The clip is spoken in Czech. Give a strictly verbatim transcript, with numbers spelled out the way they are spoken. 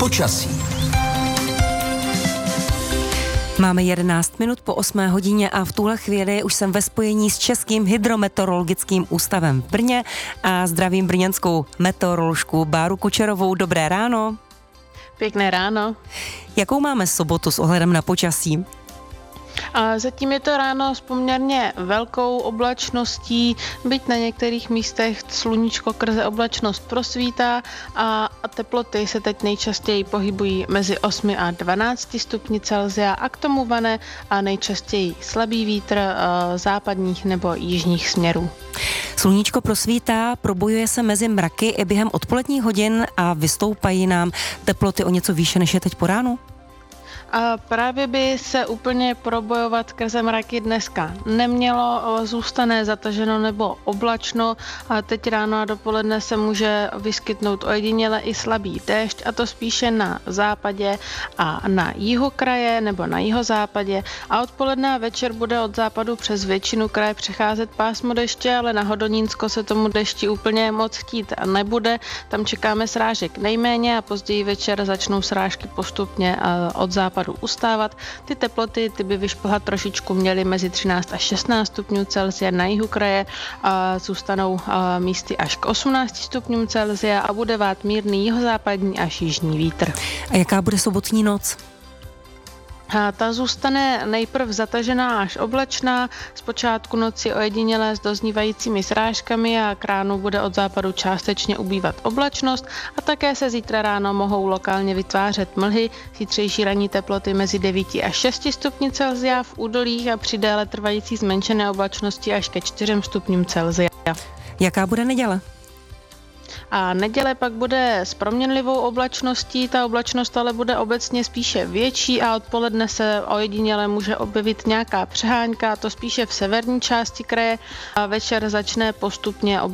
Počasí. Máme jedenáct minut po osmé hodině a v tuhle chvíli už jsem ve spojení s Českým hydrometeorologickým ústavem v Brně a zdravím brněnskou meteoroložku Báru Kučerovou. Dobré ráno. Pěkné ráno. Jakou máme sobotu s ohledem na počasí? A zatím je to ráno s poměrně velkou oblačností, byť na některých místech sluníčko krze oblačnost prosvítá a teploty se teď nejčastěji pohybují mezi osmi a dvanácti stupni Celsia a k tomu vane a nejčastěji slabý vítr západních nebo jižních směrů. Sluníčko prosvítá, probojuje se mezi mraky i během odpoledních hodin a vystoupají nám teploty o něco výše, než je teď po ránu? A právě by se úplně probojovat skrze mraky dneska nemělo, zůstane zataženo nebo oblačno a teď ráno a dopoledne se může vyskytnout ojediněle i slabý déšť a to spíše na západě a na jihu kraje nebo na jihozápadě a odpoledne a večer bude od západu přes většinu kraje přecházet pásmo deště, ale na Hodonínsko se tomu dešti úplně moc chtít nebude, tam čekáme srážek nejméně a později večer začnou srážky postupně od západu ustávat. Ty teploty ty by vyšplhat trošičku měly mezi třináct až šestnáct stupňů Celsia na jihu kraje a zůstanou a místy až k osmnácti stupňům Celsia a bude vát mírný jihozápadní až jižní vítr. A jaká bude sobotní noc? A ta zůstane nejprv zatažená až oblačná, zpočátku noci ojedinělé s doznívajícími srážkami a k ránu bude od západu částečně ubývat oblačnost a také se zítra ráno mohou lokálně vytvářet mlhy, zítřejší ranní teploty mezi devíti až šesti stupni Celsia v údolích a při déle trvající zmenšené oblačnosti až ke čtyřem stupňům Celsia. Jaká bude neděle? A neděle pak bude s proměnlivou oblačností, ta oblačnost ale bude obecně spíše větší a odpoledne se ojediněle může objevit nějaká přehánka, to spíše v severní části kraje a večer začne postupně